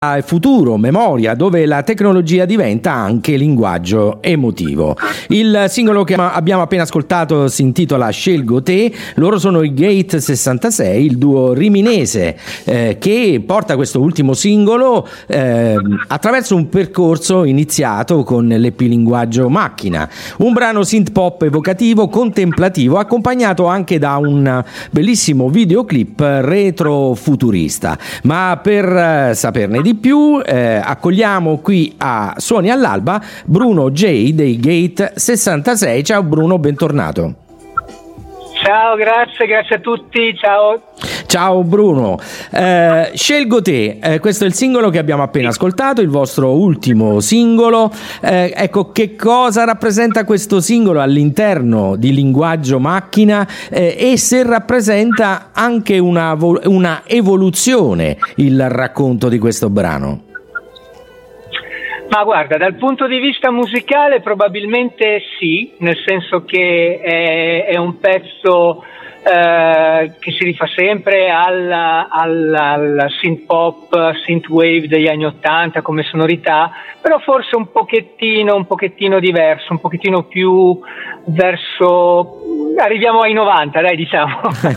futuro, memoria, dove la tecnologia diventa anche linguaggio emotivo. Il singolo che abbiamo appena ascoltato si intitola Scelgo te, loro sono i Gate 66, il duo riminese che porta questo ultimo singolo attraverso un percorso iniziato con l'EP Linguaggio Macchina, un brano synth pop evocativo, contemplativo, accompagnato anche da un bellissimo videoclip retrofuturista. Ma per saperne di più accogliamo qui a Suoni all'Alba Bruno J dei Gate 66. Ciao Bruno, bentornato. Ciao, grazie a tutti, ciao Bruno. Scelgo te, questo è il singolo che abbiamo appena ascoltato, il vostro ultimo singolo. Ecco, che cosa rappresenta questo singolo all'interno di Linguaggio Macchina e se rappresenta anche una evoluzione il racconto di questo brano? Ma guarda, dal punto di vista musicale probabilmente sì, nel senso che è un pezzo che si rifà sempre al synth pop, synth wave degli anni '80 come sonorità, però forse un pochettino diverso, un pochettino più verso, arriviamo ai 90, dai, diciamo.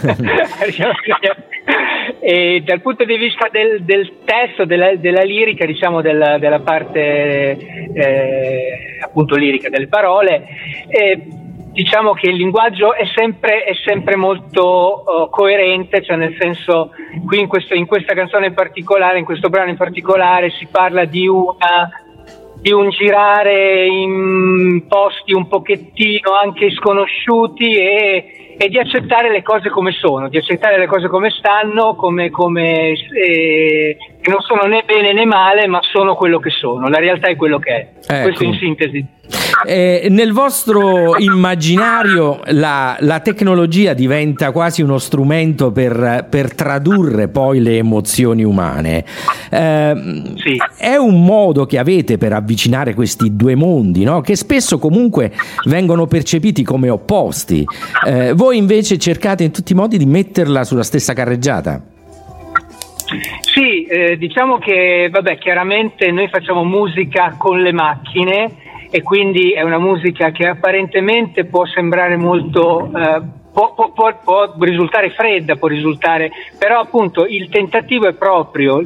E dal punto di vista del testo, della lirica, diciamo della parte appunto lirica delle parole, diciamo che il linguaggio è sempre molto coerente, cioè nel senso, qui in questa canzone in particolare, in questo brano in particolare, si parla di un girare in posti un pochettino anche sconosciuti e di accettare le cose come sono, di accettare le cose come stanno, che non sono né bene né male, ma sono quello che sono. La realtà è quello che è. Ecco. Questo in sintesi. Nel vostro immaginario la tecnologia diventa quasi uno strumento per tradurre poi le emozioni umane. Sì. È un modo che avete per avvicinare questi due mondi, no? Che spesso comunque vengono percepiti come opposti. Voi invece cercate in tutti i modi di metterla sulla stessa carreggiata. Sì, diciamo che chiaramente noi facciamo musica con le macchine e quindi è una musica che apparentemente può sembrare molto può risultare fredda, però appunto il tentativo è proprio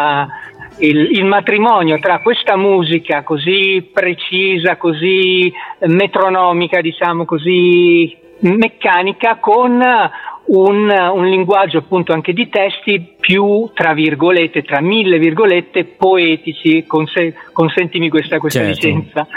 il matrimonio tra questa musica così precisa, così metronomica, diciamo così meccanica, con un linguaggio appunto anche di testi più, tra virgolette, tra mille virgolette, poetici, consentimi questa certo. licenza.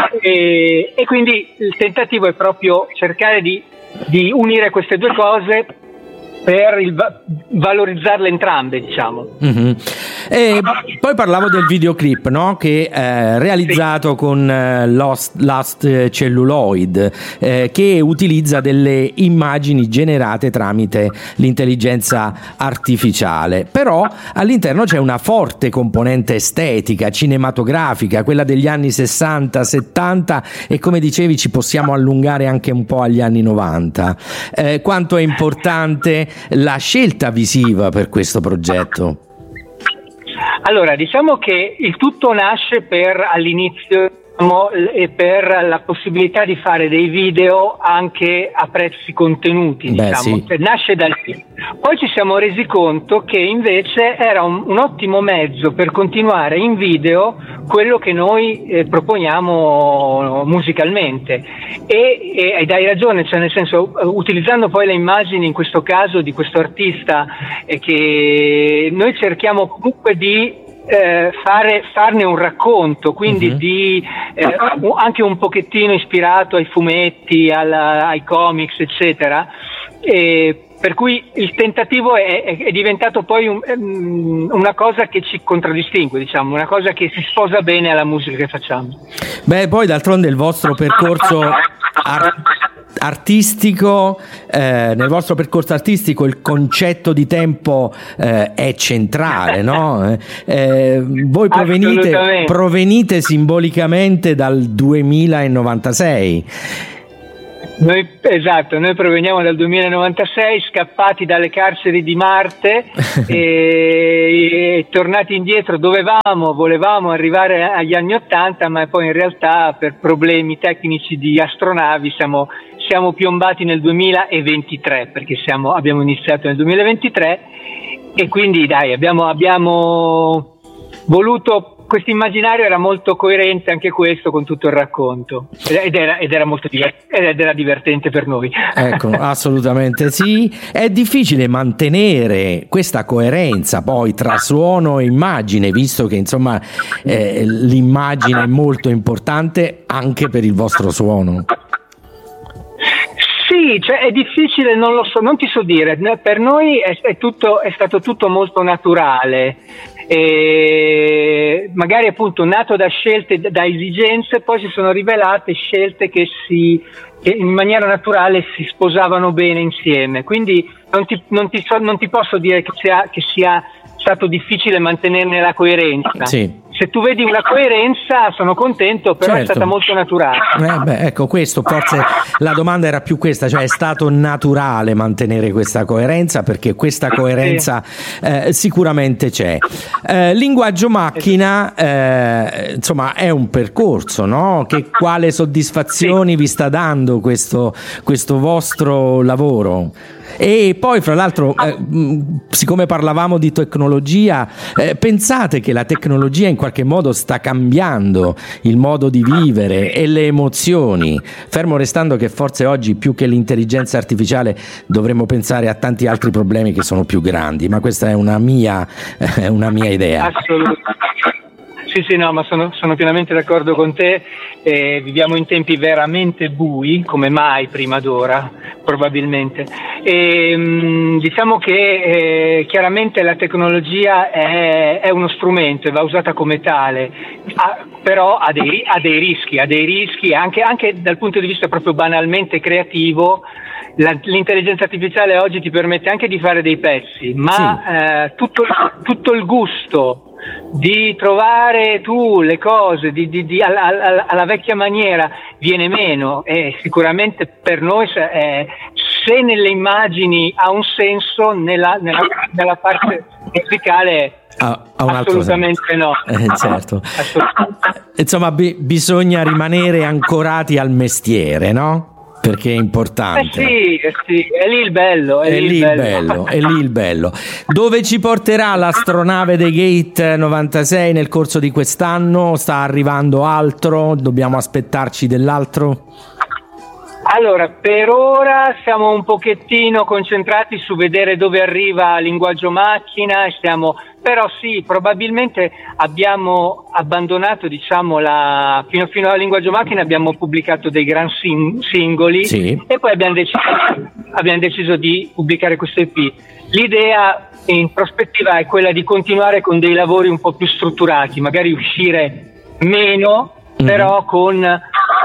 E quindi il tentativo è proprio cercare di unire queste due cose per valorizzarle entrambe, diciamo. Mm-hmm. E poi parlavo del videoclip, no? Che è realizzato sì. con Lost Celluloid, che utilizza delle immagini generate tramite l'intelligenza artificiale, però all'interno c'è una forte componente estetica, cinematografica, quella degli anni 60-70 e, come dicevi, ci possiamo allungare anche un po' agli anni 90. Quanto è importante la scelta visiva per questo progetto? Allora, diciamo che il tutto nasce all'inizio e per la possibilità di fare dei video anche a prezzi contenuti, diciamo. Sì. Cioè, nasce da lì. Poi ci siamo resi conto che invece era un ottimo mezzo per continuare in video quello che noi proponiamo musicalmente e hai ragione, cioè nel senso, utilizzando poi le immagini in questo caso di questo artista che noi cerchiamo comunque di farne un racconto, quindi di anche un pochettino ispirato ai fumetti, ai comics, eccetera, per cui il tentativo è diventato poi una cosa che ci contraddistingue, diciamo, una cosa che si sposa bene alla musica che facciamo. Beh, poi d'altronde il vostro percorso artistico, nel vostro percorso artistico il concetto di tempo è centrale, no? Voi provenite simbolicamente dal 2096. Noi proveniamo dal 2096, scappati dalle carceri di Marte e tornati indietro. Volevamo arrivare agli anni '80, ma poi in realtà per problemi tecnici di astronavi siamo piombati nel 2023, perché abbiamo iniziato nel 2023 e quindi abbiamo voluto. Questo immaginario era molto coerente anche questo con tutto il racconto ed era molto divertente per noi. Ecco, assolutamente sì. È difficile mantenere questa coerenza poi tra suono e immagine, visto che insomma l'immagine è molto importante anche per il vostro suono. Sì, cioè è difficile, non lo so, non ti so dire. Per noi è stato tutto molto naturale. E magari appunto nato da scelte, da esigenze, poi si sono rivelate scelte che in maniera naturale si sposavano bene insieme, quindi non ti posso dire che sia stato difficile mantenerne la coerenza. Sì. Se tu vedi una coerenza sono contento, però certo. È stata molto naturale. Ecco, questo forse la domanda era più questa, cioè è stato naturale mantenere questa coerenza, perché questa coerenza sicuramente c'è. Linguaggio macchina, insomma, è un percorso, no? Quale soddisfazioni vi sta dando questo vostro lavoro? E poi fra l'altro siccome parlavamo di tecnologia, pensate che la tecnologia in qualche modo sta cambiando il modo di vivere e le emozioni, fermo restando che forse oggi più che l'intelligenza artificiale dovremmo pensare a tanti altri problemi che sono più grandi, ma questa è una mia idea. Assolutamente. Sì, no, ma sono pienamente d'accordo con te. Viviamo in tempi veramente bui, come mai prima d'ora, probabilmente. Diciamo che chiaramente la tecnologia è uno strumento e va usata come tale, però ha dei rischi anche dal punto di vista proprio banalmente creativo. L'intelligenza artificiale oggi ti permette anche di fare dei pezzi, ma sì. Tutto il gusto di trovare tu le cose alla vecchia maniera viene meno, e sicuramente per noi se nelle immagini ha un senso, nella parte musicale assolutamente no. Certo. Insomma Bisogna rimanere ancorati al mestiere, no? Perché è importante. Sì, è lì il bello. È lì il bello. Dove ci porterà l'astronave dei Gate 96 nel corso di quest'anno? Sta arrivando altro? Dobbiamo aspettarci dell'altro? Allora, per ora siamo un pochettino concentrati su vedere dove arriva Linguaggio Macchina, però sì, probabilmente abbiamo abbandonato, diciamo, fino a Linguaggio Macchina abbiamo pubblicato dei gran singoli, sì. E poi abbiamo deciso di pubblicare questo EP. L'idea in prospettiva è quella di continuare con dei lavori un po' più strutturati, magari uscire meno, però con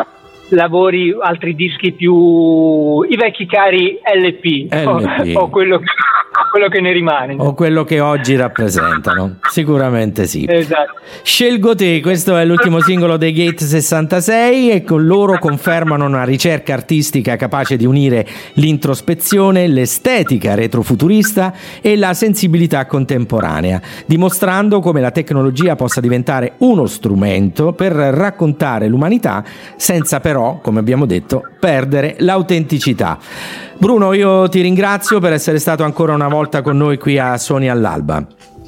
lavori, altri dischi più i vecchi cari LP. O quello che ne rimane, o quello che oggi rappresentano, sicuramente sì. Esatto. Scelgo te, questo è l'ultimo singolo dei Gate 66 e con loro confermano una ricerca artistica capace di unire l'introspezione, l'estetica retrofuturista e la sensibilità contemporanea, dimostrando come la tecnologia possa diventare uno strumento per raccontare l'umanità senza però, come abbiamo detto, perdere l'autenticità. Bruno, io ti ringrazio per essere stato ancora una volta con noi qui a Suoni all'Alba.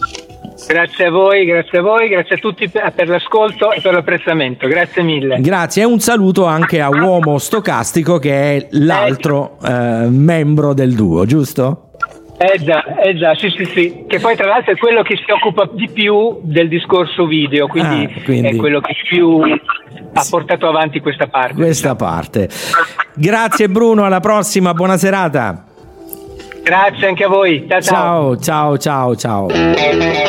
Grazie a voi, grazie a tutti per l'ascolto e per l'apprezzamento, grazie mille. Grazie, e un saluto anche a Uomo Stocastico, che è l'altro membro del duo, giusto? Già, sì, che poi tra l'altro è quello che si occupa di più del discorso video, quindi è quello che più ha portato avanti questa parte. Grazie Bruno, alla prossima, buona serata. Grazie anche a voi, ciao. Ciao.